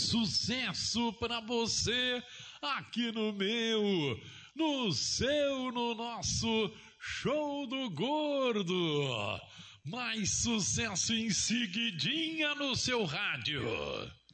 sucesso pra você aqui no nosso Show do Gordo. Mais sucesso em seguidinha no seu rádio.